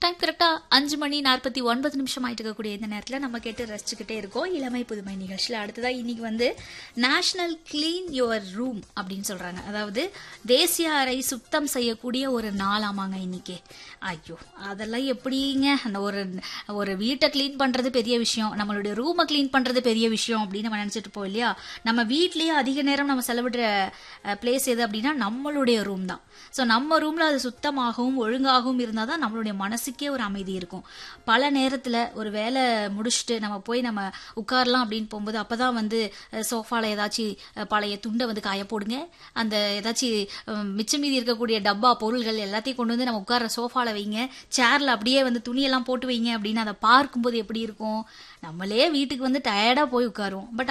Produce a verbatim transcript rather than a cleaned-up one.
Time கரெக்டா அஞ்சு மணி நாற்பத்தி ஒன்பது நிமிஷம் ஆயிட்டு இருக்கக்கூடிய இந்த நேரத்தில் நம்ம கேட்டு ரசிச்சுக்கிட்டே இருக்கோம் இளமை புதுமை நிகழ்ச்சியில். அடுத்ததா இன்னைக்கு வந்து நேஷனல் கிளீன் யுவர் ரூம் அப்படின்னு சொல்றாங்க. அதாவது தேசிய அறை சுத்தம் செய்யக்கூடிய ஒரு நாளாமாங்க இன்னைக்கு. ஐயோ அதெல்லாம் எப்படிங்க, அந்த ஒரு ஒரு வீட்டை கிளீன் பண்றது பெரிய விஷயம், நம்மளுடைய ரூமை கிளீன் பண்றது பெரிய விஷயம் அப்படின்னு நம்ம நினைச்சிட்டு இருப்போம் இல்லையா. நம்ம வீட்லயே அதிக நேரம் நம்ம செலவிடுற பிளேஸ் எது அப்படின்னா நம்மளுடைய ரூம் தான். ஸோ நம்ம ரூம்ல அது சுத்தமாகவும் ஒழுங்காகவும் இருந்தால் தான் நம்மளுடைய மனசுக்கே ஒரு அமைதி இருக்கும். பல நேரத்தில் ஒரு வேலை முடிச்சுட்டு நம்ம போய் நம்ம உட்காரலாம் அப்படின்னு போகும்போது அப்பதான் வந்து சோஃபால ஏதாச்சும் பழைய துண்டை வந்து காய போடுங்க, அந்த ஏதாச்சும் மிச்சம் மீதி இருக்கக்கூடிய டப்பா பொருள்கள் எல்லாத்தையும் கொண்டு வந்து நம்ம உட்கார்ற சோஃபால வைங்க, சேர்ல அப்படியே வந்து துணியெல்லாம் போட்டு வைங்க அப்படின்னு அதை பார்க்கும்போது எப்படி இருக்கும். நம்மளே வீட்டுக்கு வந்து டயர்டா போய் உட்காருவோம். பட்